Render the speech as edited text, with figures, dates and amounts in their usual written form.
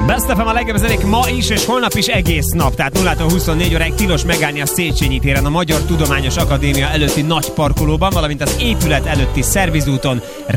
Best FM a legjobb zenék ma is és holnap is egész nap, tehát 0-tól 24 óráig tilos megállni a Széchenyi téren, a Magyar Tudományos Akadémia előtti nagy parkolóban, valamint az épület előtti szervizúton,